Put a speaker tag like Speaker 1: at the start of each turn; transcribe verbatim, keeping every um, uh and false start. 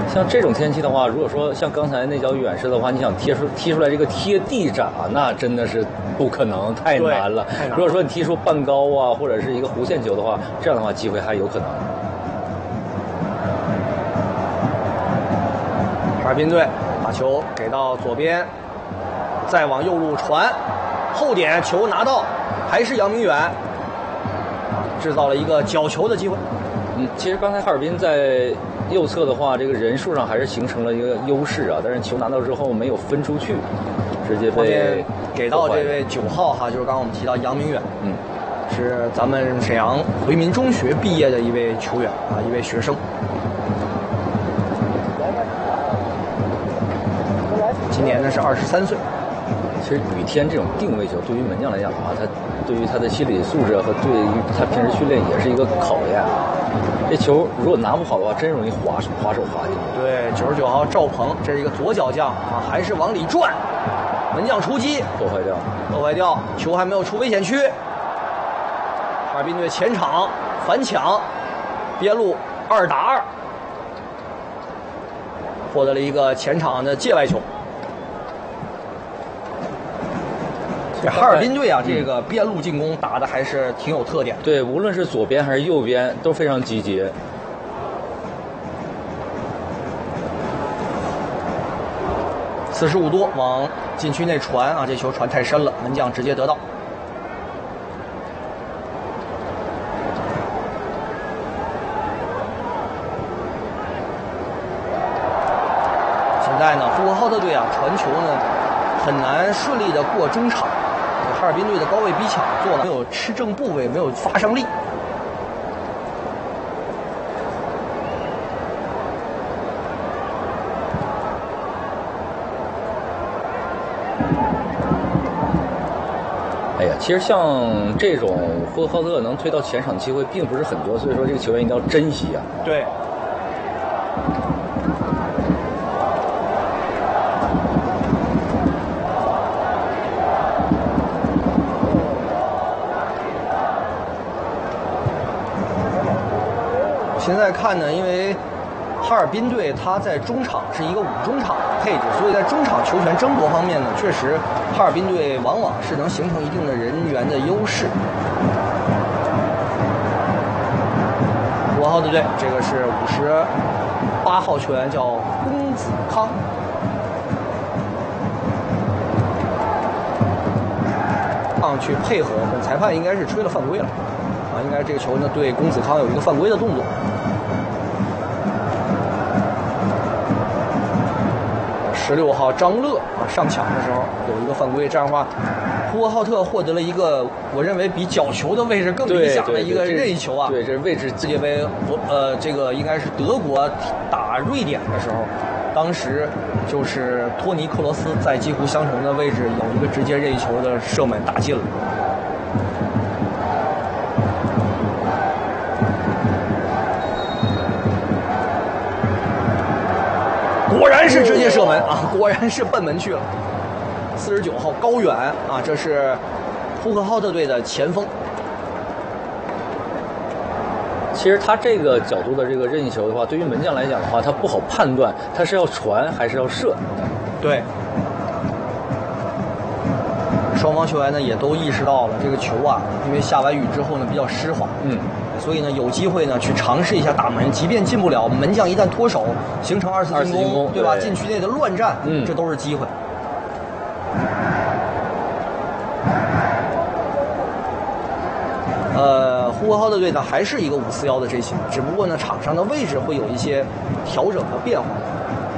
Speaker 1: 像这种天气的话，如果说像刚才那脚远射的话，你想贴出踢出来这个贴地斩，那真的是不可能，太难了。
Speaker 2: 太难了。
Speaker 1: 如果说你踢出半高啊，或者是一个弧线球的话，这样的话机会还有可能。
Speaker 2: 哈尔滨队把球给到左边，再往右路传，后点球拿到，还是杨明远，啊，制造了一个角球的机会。
Speaker 1: 嗯，其实刚才哈尔滨在右侧的话，这个人数上还是形成了一个优势啊，但是球拿到之后没有分出去，直接被
Speaker 2: 给到这位九号哈，就是刚刚我们提到杨明远，
Speaker 1: 嗯，
Speaker 2: 是咱们沈阳回民中学毕业的一位球员啊，一位学生，今年呢是二十三岁。
Speaker 1: 其实雨天这种定位球，对于门将来讲的话，他对于他的心理素质和对于他平时训练也是一个考验。这球如果拿不好的话，真容易滑手滑手滑进去。
Speaker 2: 对，九十九号赵鹏，这是一个左脚将啊，还是往里转，门将出击，
Speaker 1: 破坏掉，
Speaker 2: 破坏掉，球还没有出危险区。哈尔滨队前场反抢，边路二打二，获得了一个前场的界外球。这哈尔滨队啊，这个边路进攻打的还是挺有特点的。
Speaker 1: 对，无论是左边还是右边都非常积极。
Speaker 2: 四十五度往禁区内传啊，这球传太深了，门将直接得到。现在呢，呼和浩特队啊传球呢很难顺利的过中场。哈尔滨队的高位逼抢做的没有吃正部位，没有发上力。
Speaker 1: 哎呀，其实像这种呼和浩特能推到前场机会并不是很多，所以说这个球员一定要珍惜啊。
Speaker 2: 对。现在看呢，因为哈尔滨队他在中场是一个五中场的配置，所以在中场球权争夺方面呢，确实哈尔滨队往往是能形成一定的人员的优势。呼和浩特队这个是五十八号球员，叫龚子康。上去配合，裁判应该是吹了犯规了。啊，应该这个球呢对龚子康有一个犯规的动作。十六号张乐啊，上抢的时候有一个犯规，这样的话，呼和浩特获得了一个我认为比角球的位置更理想的一个任意球啊。
Speaker 1: 对，这是位置。
Speaker 2: 世界杯，呃，这个应该是德国打瑞典的时候，当时就是托尼克罗斯在几乎相同的位置有一个直接任意球的射门打进了。果然是直接射门啊！果然是奔门去了。四十九号高远啊，这是呼和浩特队的前锋。
Speaker 1: 其实他这个角度的这个任意球的话，对于门将来讲的话，他不好判断他是要传还是要射。
Speaker 2: 对。双方球员呢也都意识到了这个球啊，因为下完雨之后呢比较湿滑，
Speaker 1: 嗯，
Speaker 2: 所以呢有机会呢去尝试一下打门，即便进不了，门将一旦脱手，形成二次进攻，
Speaker 1: 进攻
Speaker 2: 对吧？
Speaker 1: 对
Speaker 2: 禁区内的乱战，
Speaker 1: 嗯，
Speaker 2: 这都是机会。呃，呼和浩特队呢还是一个五四幺的阵型，只不过呢场上的位置会有一些调整和变化。